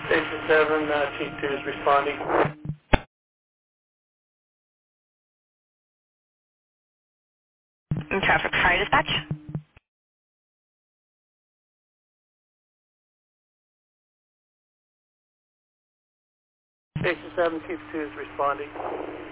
Station 7, Chief 2 is responding. Traffic Fire Dispatch. Station 7, Chief 2 is responding.